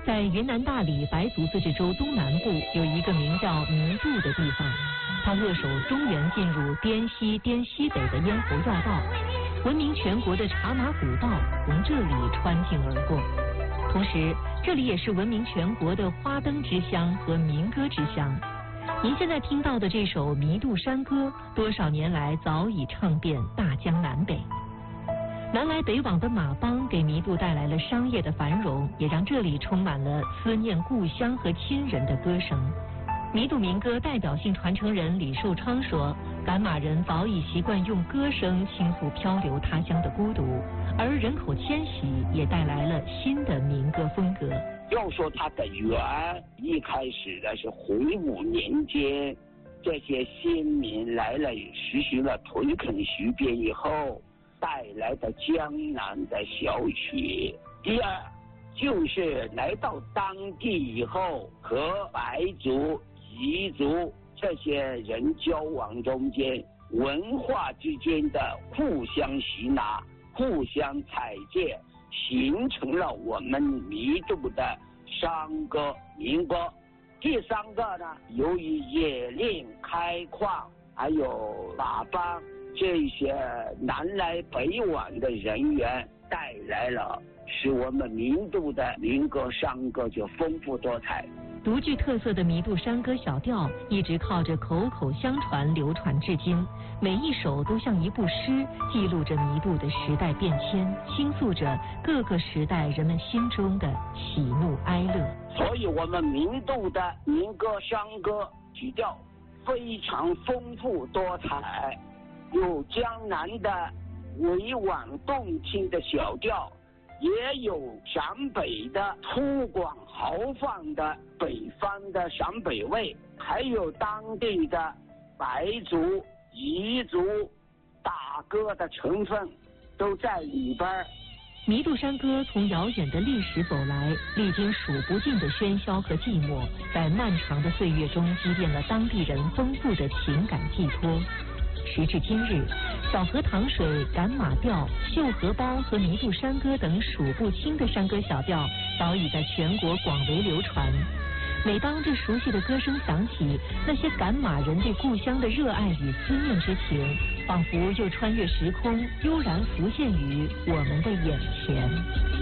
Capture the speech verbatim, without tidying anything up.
在云南大理白族自治州东南部有一个名叫弥渡的地方，它扼守中原进入滇西、滇西北的咽喉要道，闻名全国的茶马古道从这里穿境而过。同时，这里也是闻名全国的花灯之乡和民歌之乡。您现在听到的这首《弥渡山歌》，多少年来早已唱遍大江南北。南来北往的马帮给弥渡带来了商业的繁荣，也让这里充满了思念故乡和亲人的歌声。弥渡民歌代表性传承人李寿昌说，赶马人早已习惯用歌声倾诉漂流他乡的孤独，而人口迁徙也带来了新的民歌风格。 要说它的源，一开始的是洪武年间，这些先民来了，实行了屯垦徐编以后带来的江南的小曲。第二，就是来到当地以后，和白族、彝族这些人交往中间，文化之间的互相吸纳、互相采借，形成了我们弥渡的山歌、民歌。第三个呢，由于冶炼、开矿，还有马帮这些南来北往的人员，带来了使我们弥渡的民歌、山歌就丰富多彩。 独具特色的弥渡山歌小调一直靠着口口相传流传至今，每一首都像一部诗，记录着弥渡的时代变迁，倾诉着各个时代人们心中的喜怒哀乐。 所以我们弥渡的民歌、山歌曲调非常丰富多彩，有江南的委婉动听的小调，也有陕北的粗犷豪放的北方的陕北味，还有当地的白族、彝族打歌的成分都在里边。 弥渡山歌从遥远的历史走来，历经数不尽的喧嚣和寂寞，在漫长的岁月中积淀了当地人丰富的情感寄托。时至今日，小河淌水、赶马调、绣荷包和弥渡山歌等数不清的山歌小调早已在全国广为流传。每当这熟悉的歌声响起，那些赶马人对故乡的热爱与思念之情，仿佛又穿越时空，悠然浮现于我们的眼前。